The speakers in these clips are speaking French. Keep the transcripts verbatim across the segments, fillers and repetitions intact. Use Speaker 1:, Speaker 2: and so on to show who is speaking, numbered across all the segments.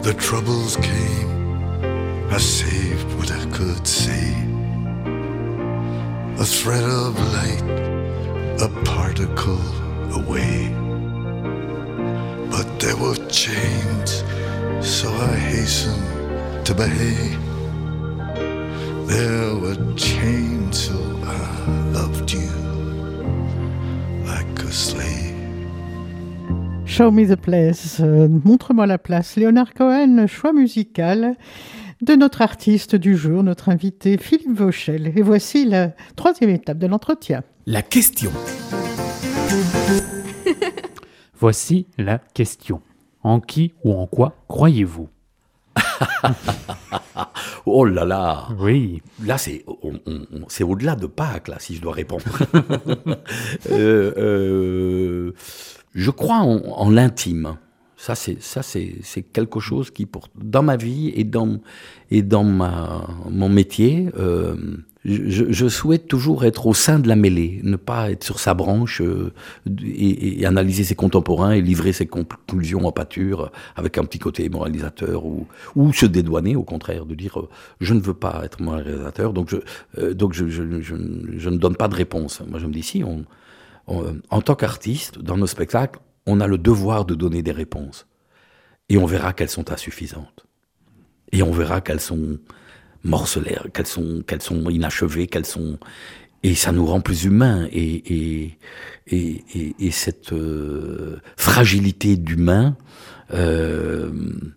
Speaker 1: the troubles came, I saved what I could save. A thread of light, a particle away. But there were chains, so I hastened to behave. There were chains, so I loved you like a slave.
Speaker 2: Show me the place, euh, montre-moi la place. Leonard Cohen, choix musical de notre artiste du jour, notre invité Philippe Vauchel. Et voici la troisième étape de l'entretien.
Speaker 3: La question.
Speaker 4: Voici la question. En qui ou en quoi croyez-vous ?
Speaker 3: Oh là là.
Speaker 4: Oui.
Speaker 3: Là, c'est, on, on, c'est au-delà de Pâques, là, si je dois répondre. euh, euh, je crois en, en l'intime. Ça, c'est, ça c'est, c'est quelque chose qui, pour, dans ma vie et dans, et dans ma, mon métier, euh, je, je souhaite toujours être au sein de la mêlée, ne pas être sur sa branche euh, et, et analyser ses contemporains et livrer ses conclusions en pâture avec un petit côté moralisateur ou, ou se dédouaner, au contraire, de dire euh, je ne veux pas être moralisateur, donc, je, euh, donc je, je, je, je ne donne pas de réponse. Moi, je me dis si, on, on, en tant qu'artiste, dans nos spectacles, on a le devoir de donner des réponses. Et on verra qu'elles sont insuffisantes. Et on verra qu'elles sont morcelaires, qu'elles sont, qu'elles sont inachevées, qu'elles sont... Et ça nous rend plus humains. Et, et, et, et, et cette euh, fragilité d'humain euh,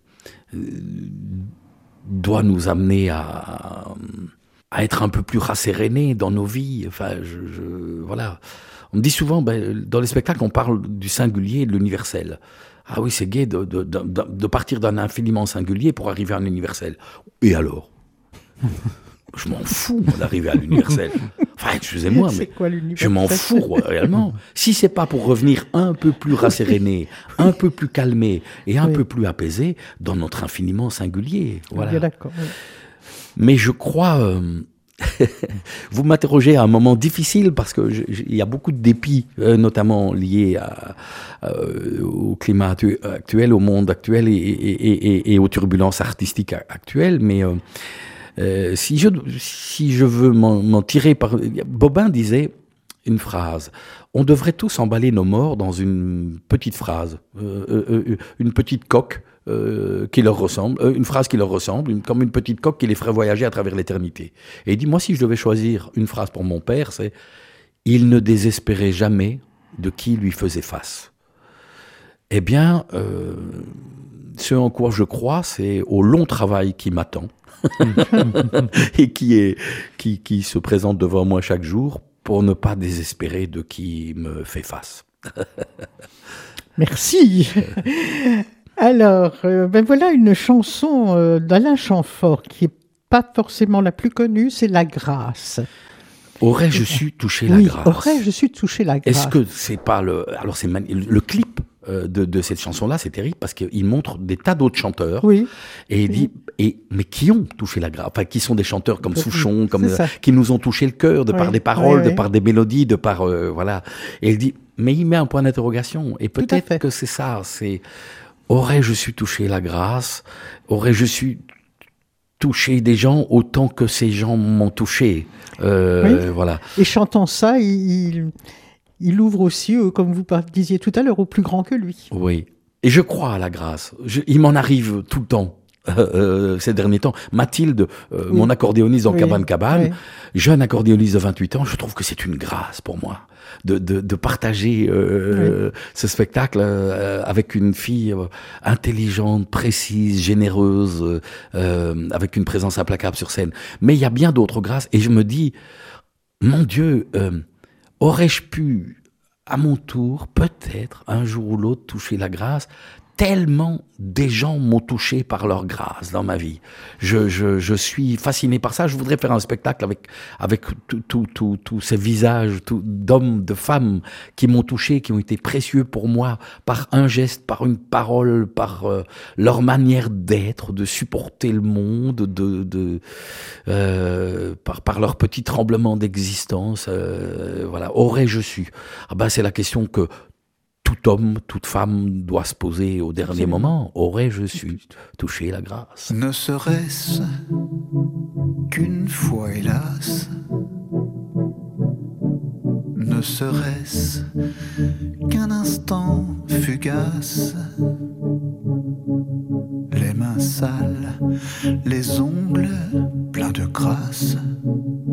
Speaker 3: doit nous amener à, à être un peu plus rassérénés dans nos vies. Enfin, je, je, voilà... On me dit souvent, ben, dans les spectacles, on parle du singulier et de l'universel. Ah oui, c'est gai de, de, de, de partir d'un infiniment singulier pour arriver à un universel. Et alors ? Je m'en fous d'arriver à l'universel. Enfin, excusez-moi, mais
Speaker 2: quoi,
Speaker 3: je m'en fous réellement. Si c'est pas pour revenir un peu plus rasséréné, un peu plus calmé et un oui. peu plus apaisé dans notre infiniment singulier. Voilà.
Speaker 2: Bien d'accord. Oui.
Speaker 3: Mais je crois... Euh, vous m'interrogez à un moment difficile parce que je, je, il y a beaucoup de dépit, euh, notamment liés à, euh, au climat atu- actuel, au monde actuel et, et, et, et aux turbulences artistiques actuelles. Mais euh, euh, si, je, si je veux m'en, m'en tirer par... Bobin disait une phrase. On devrait tous emballer nos morts dans une petite phrase, euh, euh, une petite coque euh, qui leur ressemble, euh, une phrase qui leur ressemble, une, comme une petite coque qui les ferait voyager à travers l'éternité. Et il dit, moi, si je devais choisir une phrase pour mon père, c'est « Il ne désespérait jamais de qui lui faisait face ». Eh bien, euh, ce en quoi je crois, c'est au long travail qui m'attend et qui, est, qui, qui se présente devant moi chaque jour, pour ne pas désespérer de qui me fait face.
Speaker 2: Merci. Alors, euh, ben voilà une chanson euh, d'Alain Chamfort qui n'est pas forcément la plus connue, c'est La Grâce.
Speaker 3: Aurais-je su toucher la
Speaker 2: oui,
Speaker 3: grâce ?
Speaker 2: Aurais-je su toucher la grâce ?
Speaker 3: Est-ce que c'est pas le... Alors, c'est mani... le clip euh, de, de cette chanson-là, c'est terrible parce qu'il montre des tas d'autres chanteurs.
Speaker 2: Oui.
Speaker 3: Et il dit... Et, mais qui ont touché la grâce ? Enfin, qui sont des chanteurs comme Souchon, comme, euh,
Speaker 2: ça.
Speaker 3: qui nous ont touché le cœur de
Speaker 2: oui,
Speaker 3: par des paroles,
Speaker 2: oui,
Speaker 3: de
Speaker 2: oui.
Speaker 3: par des mélodies, de par... Euh, voilà. Et il dit... Mais il met un point d'interrogation. Et peut-être que c'est ça. C'est... Aurais-je su toucher la grâce ? Aurais-je su toucher des gens autant que ces gens m'ont touché ? Euh,
Speaker 2: oui.
Speaker 3: Voilà.
Speaker 2: Et chantant ça, il, il, il ouvre aussi, euh, comme vous disiez tout à l'heure, au plus grand que lui.
Speaker 3: Oui. Et je crois à la grâce. Je, il m'en arrive tout le temps. Euh, ces derniers temps, Mathilde, euh, oui. mon accordéoniste dans oui. Cabane Cabane, oui. jeune accordéoniste de vingt-huit ans, je trouve que c'est une grâce pour moi de, de, de partager euh, oui. ce spectacle euh, avec une fille euh, intelligente, précise, généreuse, euh, avec une présence implacable sur scène. Mais il y a bien d'autres grâces et je me dis, mon Dieu, euh, aurais-je pu à mon tour, peut-être, un jour ou l'autre, toucher la grâce ? Tellement des gens m'ont touché par leur grâce dans ma vie. Je, je, je suis fasciné par ça. Je voudrais faire un spectacle avec, avec tous ces visages tout, d'hommes, de femmes qui m'ont touché, qui ont été précieux pour moi par un geste, par une parole, par euh, leur manière d'être, de supporter le monde, de, de, euh, par, par leur petit tremblement d'existence. Euh, voilà. Aurais-je su ? Ah ben, c'est la question que tout homme, toute femme doit se poser au dernier
Speaker 2: Absolument.
Speaker 3: moment. Aurais-je su toucher la grâce?
Speaker 1: Ne serait-ce qu'une fois, hélas, ne serait-ce qu'un instant fugace, les mains sales, les ongles pleins de grâce,